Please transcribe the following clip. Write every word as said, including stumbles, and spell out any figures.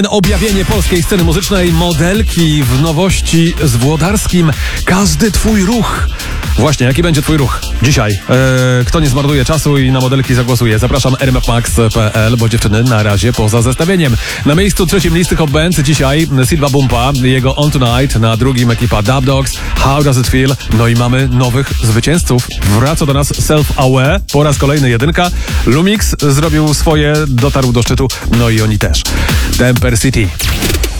Objawienie polskiej sceny muzycznej, modelki w nowości z Włodarskim. Każdy twój ruch. Właśnie, jaki będzie twój ruch dzisiaj? Eee, kto nie zmarnuje czasu i na modelki zagłosuje? Zapraszam r m f max kropka p l, bo dziewczyny na razie poza zestawieniem. Na miejscu trzecim listy Hot Band dzisiaj Silva Bumpa, jego On Tonight, na drugim ekipa Dub Dogs, How Does It Feel? No i mamy nowych zwycięzców. Wraca do nas Self Aware, po raz kolejny jedynka. Lumix zrobił swoje, dotarł do szczytu, no i oni też. Temper City.